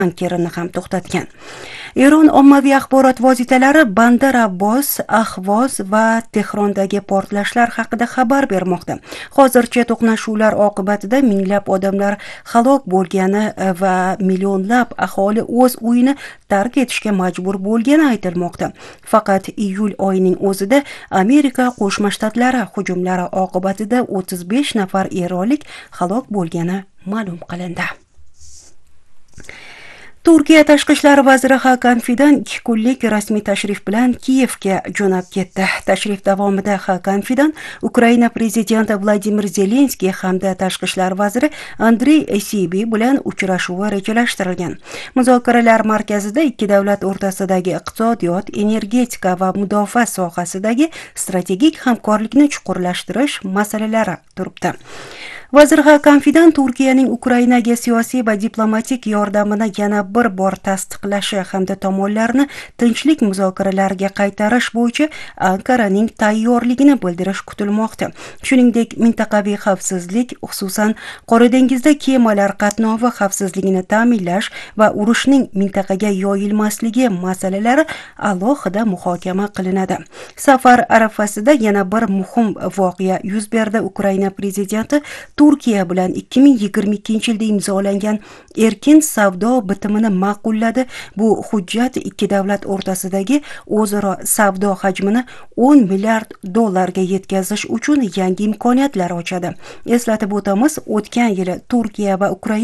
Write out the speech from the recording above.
tankerini ham to'xtatgan. Eron ommaviy axborot vositalari Bandar Abbos, Ahvoz va Tehrondagi portlashlar haqida xabar bermoqda. Hozircha to'qnashuvlar oqibatida minglab odamlar halok bo'lgani va millionlab aholi o'z uyini tark etishga majbur bo'lgani aytilmoqda. Faqat iyul oyining o'zida Amerika Qo'shma Shtatlari hujumlari oqibatida 35 nafar eronlik halok bo'lgani ma'lum qilindi. Turkiya tashqi ishlar vaziri Hakan Fidan 2 kunlik rasmiy tashrif bilan Kiyevga jo'nab ketdi. Tashrif davomida Hakan Fidan Ukraina prezidenti Vladimir Zelenskiy hamda tashqi ishlar vaziri Andrey Sibi bilan uchrashuvi rejalashtirilgan. Muzokaralar markazida ikki davlat o'rtasidagi iqtisodiyot, energetika va mudofaa sohasidagi strategik hamkorlikni chuqurlashtirish masalalari turibdi. Vazir Hakan Fidan Turkiyaning Ukrainaga siyosiy va diplomatik yordamini yana bir bor tasdiqlashi hamda tomonlarni tinchlik muzokaralariga qaytarish bo'yicha Ankaraning tayyorligini bildirish kutilmoqda. Shuningdek, mintaqaviy xavfsizlik, xususan Qora dengizda kemalar qatnovi xavfsizligini ta'minlash va urushning mintaqaga yoyilmasligi masalalari alohida muhokama qilinadi. Safar arafasida yana bir muhim voqea yuz berdi. Ukraina prezidenti Turkiya bilan 2022-yilda imzolangan erkin savdo bitimini ma'qulladi. Bu hujjat ikki davlat o'rtasidagi o'zaro savdo hajmini 10 milliard dollarga yetkazish uchun yangi imkoniyatlar ochadi. Eslatib o'tamiz, o'tgan yili Turkiya va Ukraina